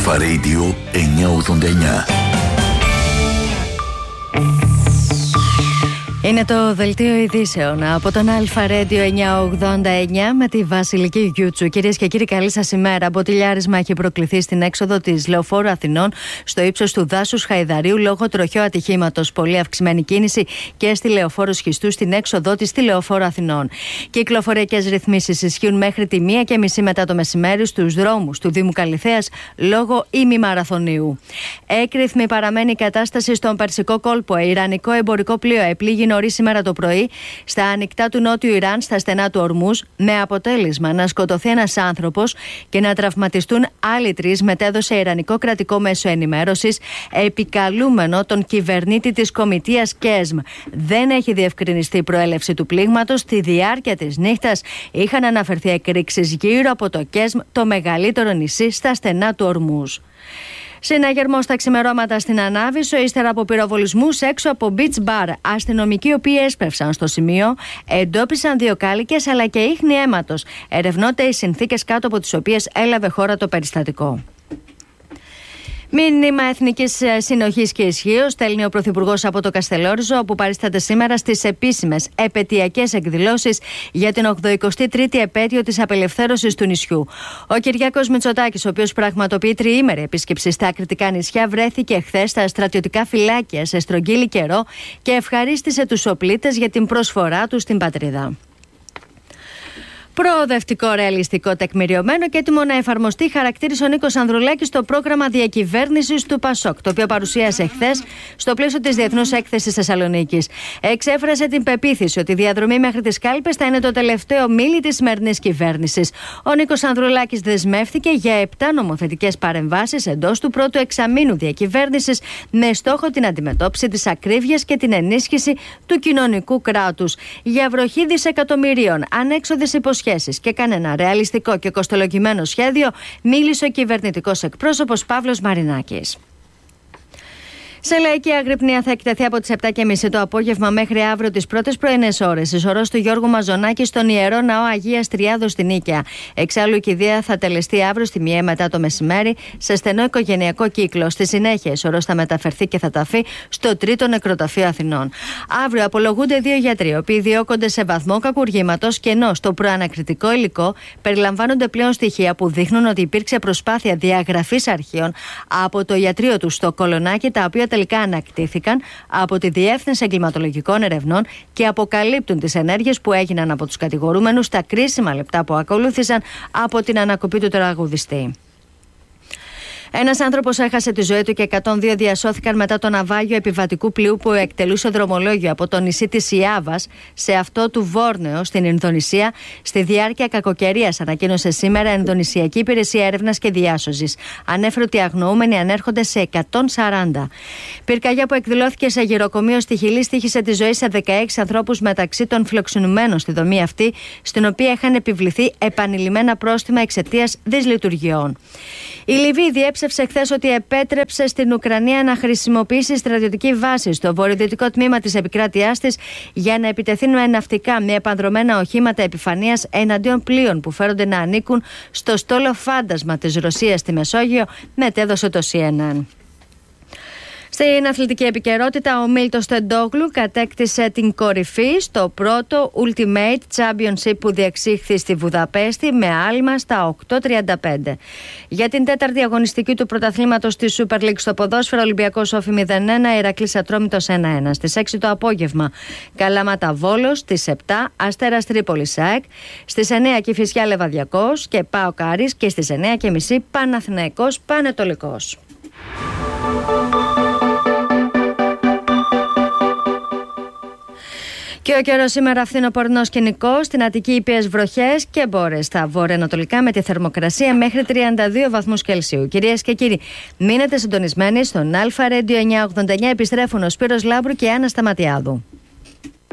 Αλφα Radio 989. Είναι το δελτίο ειδήσεων από τον Αλφα Radio 989 με τη Βασιλική Γιούτσου. Κυρίες και κύριοι, καλή σας ημέρα. Μποτιλιάρισμα έχει προκληθεί στην έξοδο της Λεωφόρου Αθηνών στο ύψος του δάσους Χαϊδαρίου λόγω τροχαίου ατυχήματος. Πολύ αυξημένη κίνηση και στη Λεωφόρο Σχιστού στην έξοδό της στη Λεωφόρο Αθηνών. Κυκλοφοριακές ρυθμίσεις ισχύουν μέχρι τη 1:30 μετά το μεσημέρι στους δρόμους του Δήμου Καλιθέας λόγω ημιμαραθωνίου. Έκρηθμη παραμένει η κατάσταση στον Περσικό κόλπο. Ιρανικό εμπορικό πλοίο επλήγει νωρίς σήμερα το πρωί στα ανοιχτά του Νότιου Ιράν, στα στενά του Ορμούζ, με αποτέλεσμα να σκοτωθεί ένας άνθρωπος και να τραυματιστούν άλλοι 3, μετέδωσε Ιρανικό κρατικό μέσο ενημέρωσης, επικαλούμενο τον κυβερνήτη της Κομιτείας ΚΕΣΜ. Δεν έχει διευκρινιστεί η προέλευση του πλήγματος. Στη διάρκεια της νύχτας είχαν αναφερθεί εκρήξεις γύρω από το ΚΕΣΜ, το μεγαλύτερο νησί στα στενά του Ορμούζ. Συναγερμό στα ξημερώματα στην Ανάβησο, ύστερα από πυροβολισμούς έξω από beach bar. Αστυνομικοί, οι οποίοι έσπευσαν στο σημείο, εντόπισαν 2 κάλικες αλλά και ίχνη αίματος. Ερευνώνται οι συνθήκες κάτω από τις οποίες έλαβε χώρα το περιστατικό. Μήνυμα εθνικής συνοχής και ισχύως στέλνει ο Πρωθυπουργός από το Καστελόριζο, όπου παρίσταται σήμερα στις επίσημες επετειακές εκδηλώσεις για την 83η επέτειο της απελευθέρωσης του νησιού. Ο Κυριάκος Μητσοτάκης, ο οποίος πραγματοποιεί τριήμερη επίσκεψη στα Ακριτικά νησιά, βρέθηκε χθες στα στρατιωτικά φυλάκια σε στρογγύλι καιρό και ευχαρίστησε τους οπλίτες για την προσφορά τους στην πατρίδα. Προοδευτικό, ρεαλιστικό, τεκμηριωμένο και έτοιμο να εφαρμοστεί, χαρακτήρισε ο Νίκος Ανδρουλάκης το πρόγραμμα διακυβέρνησης του ΠΑΣΟΚ, το οποίο παρουσίασε χθες στο πλαίσιο της Διεθνούς Έκθεσης Θεσσαλονίκης. Εξέφρασε την πεποίθηση ότι η διαδρομή μέχρι τις κάλπες θα είναι το τελευταίο μίλι της σημερινής κυβέρνησης. Ο Νίκος Ανδρουλάκης δεσμεύτηκε για 7 νομοθετικές παρεμβάσεις εντός του πρώτου εξαμήνου διακυβέρνησης, με στόχο την αντιμετώπιση της ακρίβειας και την ενίσχυση του κοινωνικού κράτους. Για βροχή δισεκατομμυρίων, ανέξοδες υποσχέσεις και κανένα ρεαλιστικό και κοστολογημένο σχέδιο, μίλησε ο κυβερνητικός εκπρόσωπος Παύλος Μαρινάκης. Σε λαϊκή αγρυπνία θα εκτεθεί από τις 7:30 το απόγευμα μέχρι αύριο τις πρώτες πρωινές ώρες εις ορός του Γιώργου Μαζονάκη στον Ιερό Ναό Αγίας Τριάδος στην Νίκαια. Εξάλλου η κηδεία θα τελεστεί αύριο στη 1 μετά το μεσημέρι σε στενό οικογενειακό κύκλο. Στη συνέχεια εις ορός θα μεταφερθεί και θα ταφεί στο 3ο Νεκροταφείο Αθηνών. Αύριο απολογούνται 2 γιατροί, οι οποίοι διώκονται σε βαθμό κακουργήματος, και ενώ στο προανακριτικό υλικό περιλαμβάνονται πλέον στοιχεία που δείχνουν ότι υπήρξε προσπάθεια διαγραφής αρχείων από το ιατρείο του στο Κολονάκι, τα οποία τελικά ανακτήθηκαν από τη Διεύθυνση Εγκληματολογικών Ερευνών και αποκαλύπτουν τις ενέργειες που έγιναν από τους κατηγορούμενους στα κρίσιμα λεπτά που ακολούθησαν από την ανακοπή του τραγουδιστή. Ένας άνθρωπος έχασε τη ζωή του και 102 διασώθηκαν μετά το ναυάγιο επιβατικού πλοίου που εκτελούσε δρομολόγιο από το νησί της Ιάβας σε αυτό του Βόρνεο στην Ινδονησία στη διάρκεια κακοκαιρίας, ανακοίνωσε σήμερα η Ινδονησιακή Υπηρεσία Έρευνας και Διάσωσης. Ανέφερε ότι οι αγνοούμενοι ανέρχονται σε 140. Πυρκαγιά που εκδηλώθηκε σε γυροκομείο στη Χιλή στοίχησε τη ζωή σε 16 ανθρώπους μεταξύ των φιλοξενουμένων στη δομή αυτή, στην οποία είχαν επιβληθεί επανειλημμένα πρόστιμα εξαιτίας δυσλειτουργιών. Η Λιβύη διέψευσε χθες ότι επέτρεψε στην Ουκρανία να χρησιμοποιήσει στρατιωτική βάση στο βορειοδυτικό τμήμα της επικράτειάς της για να επιτεθεί με ναυτικά με επανδρομένα οχήματα επιφανείας εναντίον πλοίων που φέρονται να ανήκουν στο στόλο Φάντασμα της Ρωσίας στη Μεσόγειο, μετέδωσε το CNN. Στην αθλητική επικαιρότητα, ο Μίλτος Τεντόγλου κατέκτησε την κορυφή στο πρώτο Ultimate Championship που διεξήχθη στη Βουδαπέστη με άλμα στα 8:35. Για την 4η αγωνιστική του πρωταθλήματος της Super League στο ποδόσφαιρο, Ολυμπιακός Όφη 0-1, Ηρακλής Ατρόμητος 1-1. Στις 6 το απόγευμα, Καλαμάτα Βόλος, στις 7 Αστέρας Τρίπολης ΑΕΚ, στις 9 Κηφισιά Λεβαδιακός και ΠΑΟΚ Άρης και στις 9:30 Παναθηναϊκός Πανετολικός. Και ο καιρός σήμερα φθινοπορεινός και νικός, στην Αττική ήπιες βροχές και μπόρες στα βόρεια-ανατολικά με τη θερμοκρασία μέχρι 32 βαθμούς Κελσίου. Κυρίες και κύριοι, μείνετε συντονισμένοι στον Αλφα Radio 989. Επιστρέφουν ο Σπύρος Λάμπρου και η Άννα Σταματιάδου.